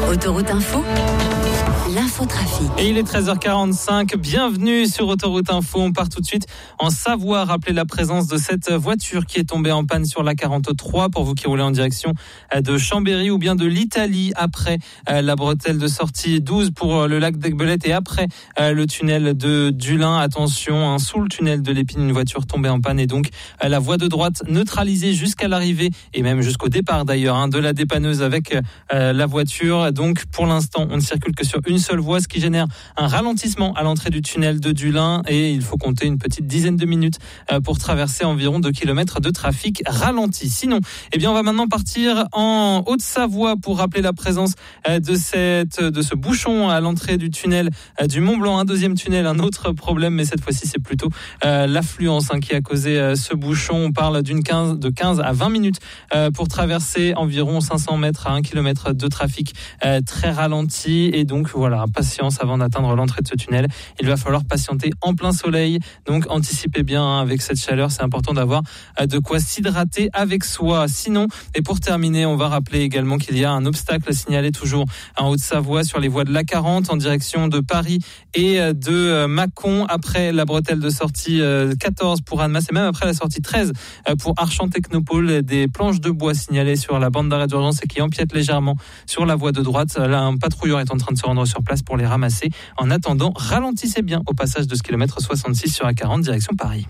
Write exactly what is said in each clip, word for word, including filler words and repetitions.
Autoroute Info, l'infotrafic. Et il est treize heures quarante-cinq, bienvenue sur Autoroute Info. On part tout de suite en Savoie, rappeler la présence de cette voiture qui est tombée en panne sur l'A quarante-trois pour vous qui roulez en direction de Chambéry ou bien de l'Italie après la bretelle de sortie douze pour le lac d'Aiguebelette et après le tunnel de Dulin. Attention, hein, sous le tunnel de l'Épine, une voiture tombée en panne et donc la voie de droite neutralisée jusqu'à l'arrivée et même jusqu'au départ d'ailleurs hein, de la dépanneuse avec euh, la voiture. Donc pour l'instant, on ne circule que sur une seule voie, ce qui génère un ralentissement à l'entrée du tunnel de Dulin et il faut compter une petite dizaine de minutes euh, pour traverser environ deux kilomètres de trafic ralenti. Sinon, eh bien on va maintenant partir en Haute-Savoie pour rappeler la présence euh, de cette de ce bouchon à l'entrée du tunnel euh, du Mont-Blanc. Un deuxième tunnel, un autre problème, mais cette fois-ci c'est plutôt euh, l'affluence hein, qui a causé euh, ce bouchon. On parle d'une quinze, de quinze à vingt minutes euh, pour traverser environ cinq cents mètres à un kilomètre de trafic euh, très ralenti et donc voilà, patience avant d'atteindre l'entrée de ce tunnel. Il va falloir patienter en plein soleil, donc anticipez bien hein, avec cette chaleur, c'est important d'avoir euh, de quoi s'hydrater avec soi. Sinon, et pour terminer, on va rappeler également qu'il y a un obstacle signalé toujours en Haute-Savoie sur les voies de l'A quarante en direction de Paris et de Mâcon après la bretelle de sortie quatorze pour Annemasse et même après la sortie treize pour Archamps-Technopole. Des planches de bois signalées sur la bande d'arrêt d'urgence et qui empiètent légèrement sur la voie de droite. Là, un patrouilleur est en train de se rendre sur place pour les ramasser. En attendant, ralentissez bien au passage de ce kilomètre soixante-six sur A quarante direction Paris.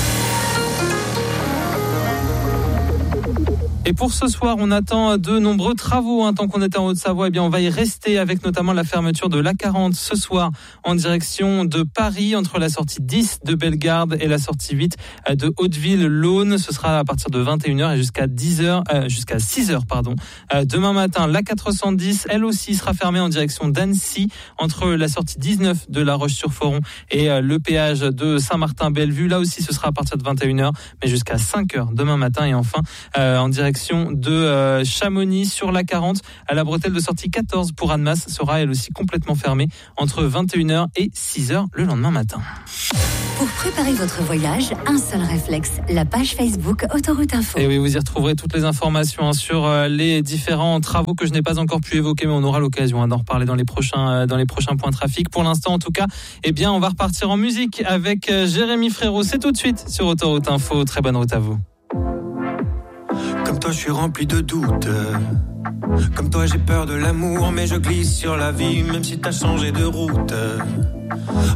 Et pour ce soir, on attend de nombreux travaux. Hein, tant qu'on était en Haute-Savoie, eh bien, on va y rester avec notamment la fermeture de l'A quarante ce soir en direction de Paris entre la sortie dix de Bellegarde et la sortie huit de Hauteville-Laune. Ce sera à partir de vingt et une heures et jusqu'à dix heures, euh, jusqu'à six heures, pardon. Euh, demain matin, l'A quatre cent dix, elle aussi sera fermée en direction d'Annecy entre la sortie dix-neuf de La Roche-sur-Foron et euh, le péage de Saint-Martin-Bellevue. Là aussi, ce sera à partir de vingt et une heures, mais jusqu'à cinq heures demain matin. Et enfin, euh, en direction de euh, Chamonix sur l'A quarante à la bretelle de sortie quatorze pour Annemasse sera elle aussi complètement fermée entre vingt et une heures et six heures le lendemain matin. Pour préparer votre voyage, un seul réflexe, la page Facebook Autoroute Info. Et oui, vous y retrouverez toutes les informations hein, sur euh, les différents travaux que je n'ai pas encore pu évoquer, mais on aura l'occasion hein, d'en reparler dans les prochains euh, dans les prochains points trafic. Pour l'instant, en tout cas, eh bien, on va repartir en musique avec euh, Jérémy Frérot. C'est tout de suite sur Autoroute Info. Très bonne route à vous. Comme toi je suis rempli de doutes. Comme toi j'ai peur de l'amour, mais je glisse sur la vie même si t'as changé de route.